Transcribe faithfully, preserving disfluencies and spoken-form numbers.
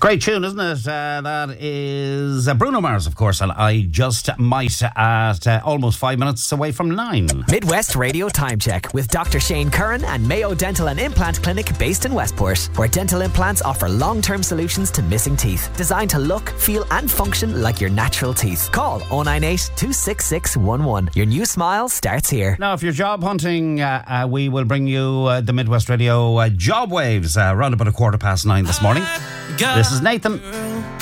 Great tune, isn't it? Uh, that is uh, Bruno Mars, of course, and I Just Might at uh, almost five minutes away from nine. Midwest Radio Time Check with Doctor Shane Curran and Mayo Dental and Implant Clinic based in Westport, where dental implants offer long-term solutions to missing teeth, designed to look, feel and function like your natural teeth. Call oh nine eight, two six six one one. Your new smile starts here. Now, if you're job hunting, uh, uh, we will bring you uh, the Midwest Radio uh, Job Waves uh, around about a quarter past nine this morning. This is Nathan.